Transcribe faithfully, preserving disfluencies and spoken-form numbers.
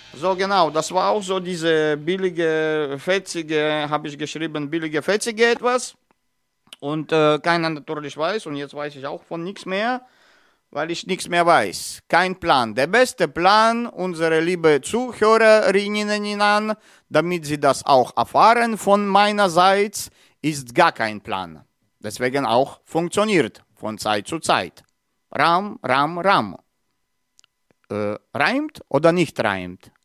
So genau, das war auch so diese billige, fetzige, habe ich geschrieben, billige, fetzige etwas. Und äh, keiner natürlich weiß, und jetzt weiß ich auch von nichts mehr, weil ich nichts mehr weiß. Kein Plan. Der beste Plan, unsere liebe Zuhörerinnen, damit sie das auch erfahren von meinerseits, ist gar kein Plan. Deswegen auch funktioniert von Zeit zu Zeit. Ram, Ram, Ram. Äh, reimt oder nicht reimt?